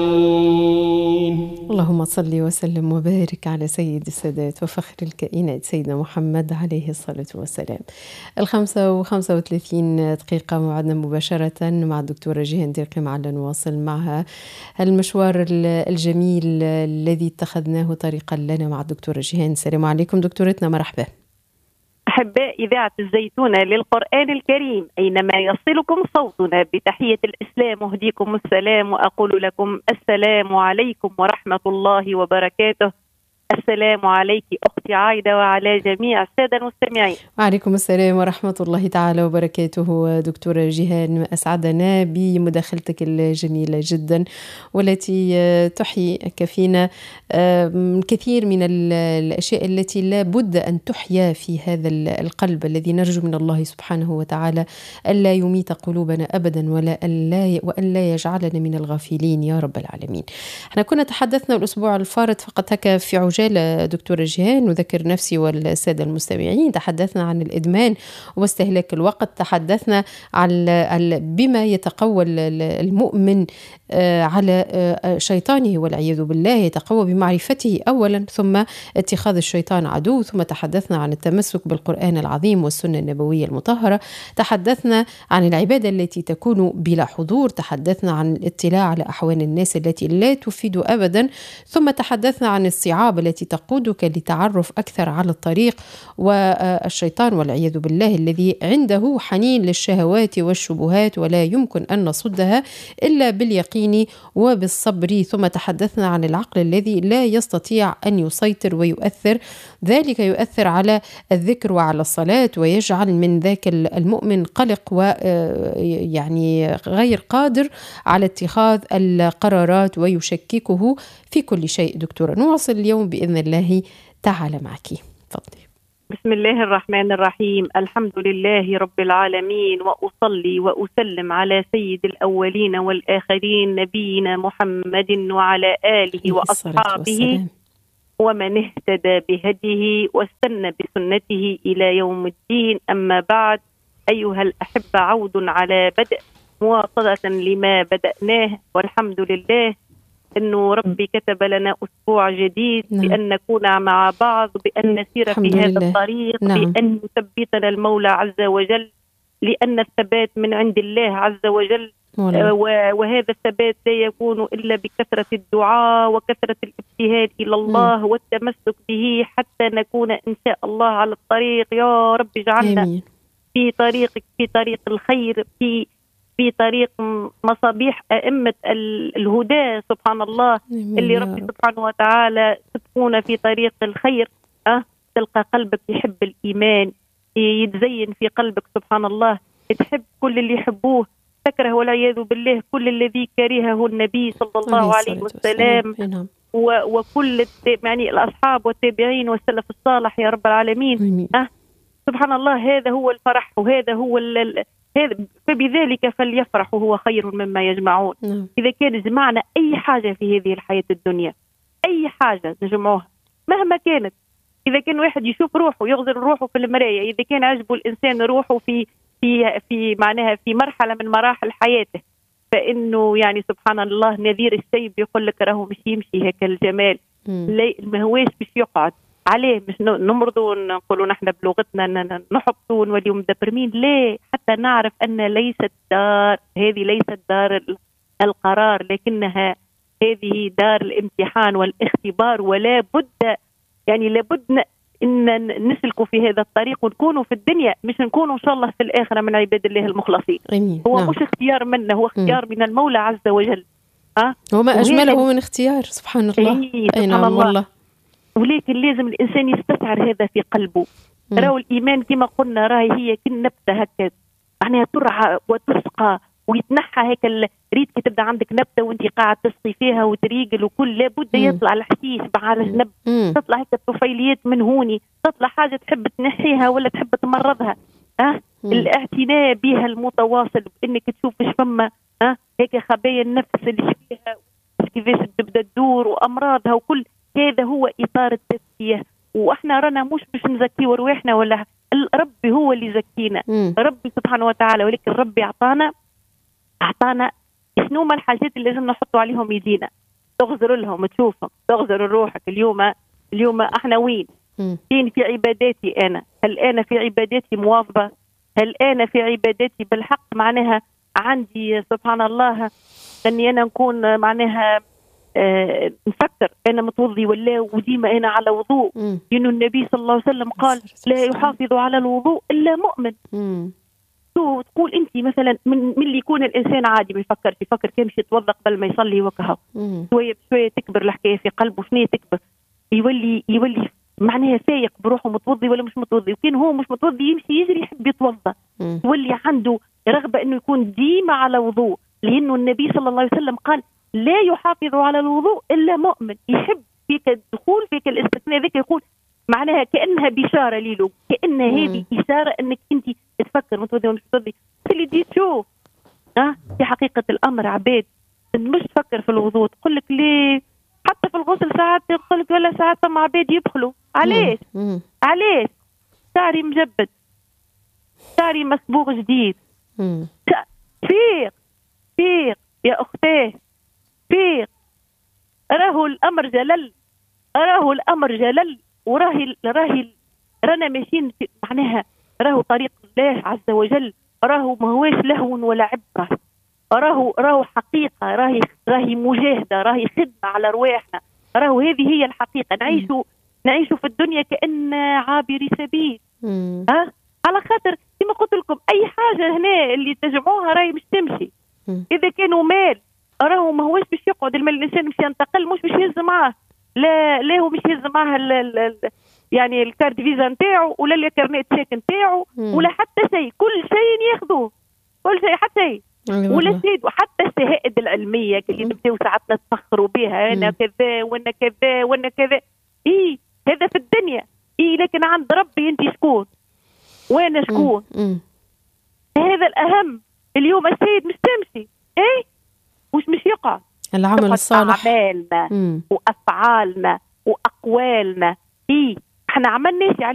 اللهم صل وسلم وبارك على سيد السادات وفخر الكائنات سيدنا محمد عليه الصلاة والسلام. 35 دقيقة موعدنا مباشرة مع الدكتورة جيهان ديرقي معنا نواصل معها المشوار الجميل الذي اتخذناه طريقا لنا مع الدكتورة جيهان. السلام عليكم دكتورتنا، مرحبا. أحباء إذاعة الزيتونة للقرآن الكريم أينما يصلكم صوتنا، بتحية الإسلام أهديكم السلام وأقول لكم السلام عليكم ورحمة الله وبركاته. السلام عليك أختي عايدة وعلى جميع السادة المستمعين. وعليكم السلام ورحمة الله تعالى وبركاته. دكتورة جيهان، أسعدنا بمداخلتك الجميلة جدا والتي تحيي كفينا كثير من الأشياء التي لا بد أن تحيا في هذا القلب الذي نرجو من الله سبحانه وتعالى ألا يميت قلوبنا أبدا وأن لا يجعلنا من الغافلين يا رب العالمين. احنا كنا تحدثنا الأسبوع الفارط فقط هكا في عجالة دكتورة جيهان، نذكر نفسي والسادة المستمعين، تحدثنا عن الإدمان واستهلاك الوقت، تحدثنا عن بما يتقوى المؤمن على شيطانه والعياذ بالله، يتقوى بمعرفته أولا ثم اتخاذ الشيطان عدو، ثم تحدثنا عن التمسك بالقرآن العظيم والسنة النبوية المطهرة، تحدثنا عن العبادة التي تكون بلا حضور، تحدثنا عن الاطلاع على أحوال الناس التي لا تفيد أبدا، ثم تحدثنا عن الصعاب التي تقودك لتعرف أكثر على الطريق والشيطان والعياذ بالله الذي عنده حنين للشهوات والشبهات ولا يمكن أن نصدها إلا باليقين وبالصبر، ثم تحدثنا عن العقل الذي لا يستطيع أن يسيطر ويؤثر، ذلك يؤثر على الذكر وعلى الصلاة ويجعل من ذاك المؤمن قلق ويعني غير قادر على اتخاذ القرارات ويشككه في كل شيء. دكتورة، نواصل اليوم بإذن الله تعالى معك، تفضلي. بسم الله الرحمن الرحيم، الحمد لله رب العالمين، وأصلي وأسلم على سيد الأولين والآخرين نبينا محمد وعلى آله وأصحابه ومن اهتدى بهديه واستنى بسنته إلى يوم الدين. أما بعد، أيها الأحبة، عود على بدء مواصلة لما بدأناه، والحمد لله أنه ربي كتب لنا أسبوع جديد بأن نكون مع بعض، بأن نسير في هذا الطريق، بأن يثبتنا المولى عز وجل، لأن الثبات من عند الله عز وجل، وهذا الثبات لا يكون إلا بكثرة الدعاء وكثرة الابتهال إلى الله والتمسك به حتى نكون إن شاء الله على الطريق. يا رب اجعلنا في طريقك، في طريق الخير، في طريق مصابيح أئمة الهدى سبحان الله، اللي ربي سبحانه وتعالى سبقونا في طريق الخير. تلقى قلبك يحب الإيمان، يتزين في قلبك سبحان الله، تحب كل اللي يحبوه، تكره والعياذ بالله كل الذي كرهه النبي صلى الله عليه وسلم وكل يعني الأصحاب والتابعين والسلف الصالح يا رب العالمين. سبحان الله، هذا هو الفرح وهذا هو هذا، فبذلك فليفرحوا هو خير مما يجمعون. إذا كان جمعنا أي حاجة في هذه الحياة الدنيا، أي حاجة نجمعوها مهما كانت، إذا كان واحد يشوف روحه يغزل روحه في المراية، إذا كان عجبه الإنسان روحه في معناها في مرحلة من مراحل حياته، فإنه يعني سبحان الله نذير الشيب يقول لك راهو مش يمشي هيك الجمال، ما هواش مش يقعد عليه، مش نمرضوا نقولوا نحن بلغتنا نحبطوا ونوليوا مدبرمين، ليه؟ حتى نعرف أن ليست دار، هذه ليست دار القرار، لكنها هذه دار الامتحان والاختبار، ولا بد يعني لابد إن نسلكوا في هذا الطريق ونكونوا في الدنيا، مش نكونوا إن شاء الله في الآخرة من عباد الله المخلصين. هو مش اختيار منا، هو اختيار من المولى عز وجل. وما أجمله من اختيار، سبحان الله. سبحان الله. ولكن لازم الإنسان يستشعر هذا في قلبه. راهو الإيمان كما قلنا راهي هي كالنبتة هكذا، معناها ترعى وتسقى ويتنحى هيك ريت كي تبدا عندك نبته وانت قاعد تسقي فيها وتريقل وكل، لابد يطلع الحشيش على جنب، تطلع هيك الطفيليات من هوني، تطلع حاجه تحب تنحيها ولا تحب تمرضها. الاعتناء بها المتواصل، بانك تشوف ايش فما هيك خبايا النفس اللي فيها كيفاش تبدا تدور وامراضها وكل هذا هو اطار التزكيه. واحنا رانا مش باش نزكيو رواحنا ولا ربي هو اللي يزكينا، ربي سبحانه وتعالى، ولكن ربي اعطانا شنو ما الحاجات اللي لازم نحطوا عليهم يدينا، تغزر لهم تشوفهم، تغزر روحك. اليوم احنا وين؟ فين في عباداتي انا؟ هل انا في عباداتي مواظبه؟ هل انا في عباداتي بالحق معناها عندي سبحان الله اني انا نكون معناها نفكر انا متوضي ولا وديما انا على وضوء؟ لانه النبي صلى الله عليه وسلم قال لا يحافظ على الوضوء الا مؤمن. شو تقول انت مثلا من اللي يكون الانسان عادي ما يفكرش، يفكر كان مش يتوضا قبل ما يصلي وكهو، شويه بشويه تكبر الحكايه في قلبه، شنو تكبر يولي معناها فايق بروحه متوضي ولا مش متوضي، وكان هو مش متوضي يمشي يجري يحب يتوضا، يولي عنده رغبه انه يكون ديما على وضوء، لانه النبي صلى الله عليه وسلم قال لا يحافظ على الوضوء الا مؤمن. يحب فيك الدخول فيك الاستثناء ذاك، يقول معناها كانها بشاره ليلو، كانها هذه اشاره انك انت تفكر متوضي ولا مش متوضي. اللي دي تشوف في حقيقه الامر عباد مش تفكر في الوضوء، تقول لك ليه حتى في الغسل ساعات يقول لك ولا ساعات ثم عباد يبخلوا. علاش؟ علاش؟ شعري مجبد، شعري مصبوغ جديد. فيق فيق يا اختاه، فيق. راهو الامر جلل، راهو الامر جلل، وراهي رانا ماشيين معناها راهو طريق الله عز وجل، راهو ما هواش لهو ولا عبره، راهو حقيقه، راهي مجاهده، راهي خدمه على رواحنا، راهو هذه هي الحقيقه. نعيشوا في الدنيا كأن عابري سبيل. على خاطر كما قلت لكم اي حاجه هنا اللي تجمعوها راهي مش تمشي. اذا كانوا مال راهو ما هوش باش يقعد المال، الانسان مش ينتقل، مش باش يهز معاه، لا هو مش يهز معاه يعني الكارت فيزا نتاعو ولا الكارنيت شيك نتاعو ولا حتى شيء، كل شيء ياخذوه، كل شيء حتى شيء ولا شيء. وحتى الشهائد العلميه اللي نبداو ساعات نتفخروا بها، انا كذا وانا كذا وانا كذا، هذا في الدنيا، لكن عند ربي انت شكون وانا شكون؟ هذا الاهم. اليوم السيد مش تمشي مش يقع العمل الصالح، اعمالنا وافعالنا واقوالنا، احنا عملنا